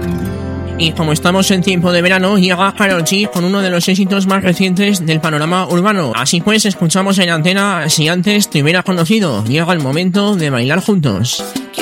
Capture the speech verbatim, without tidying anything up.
Y como estamos en tiempo de verano, llega Karol G con uno de los éxitos más recientes del panorama urbano. Así pues, escuchamos en antena Si antes te hubiera conocido. Llega el momento de bailar juntos.